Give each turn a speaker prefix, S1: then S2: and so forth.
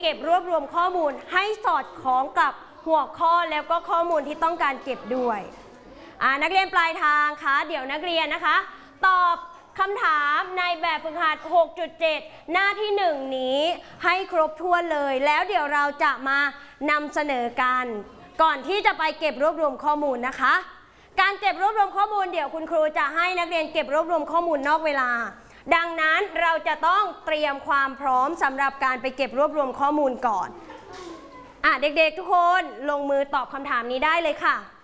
S1: เก็บรวบรวมข้อมูลให้สอดคล้องกับหัวข้อแล้วก็ข้อมูลที่ต้องการเก็บด้วยนักเรียนปลายทางคะเดี๋ยวนักเรียนนะคะตอบคำถามในแบบฝึกหัด 6.7 หน้าที่ 1 นี้ให้ครบถ้วนเลยแล้วเดี๋ยวเราจะมานำเสนอกันก่อนที่จะไปเก็บรวบรวมข้อมูลนะคะการเก็บรวบรวมข้อมูลเดี๋ยวคุณครูจะให้นักเรียนเก็บรวบรวมข้อมูลนอกเวลาดังนั้นเราจะต้องเตรียมความพร้อมสำหรับการไปเก็บรวบรวมข้อมูลก่อนเด็กๆทุกคนลงมือตอบคำถามนี้ได้เลยค่ะ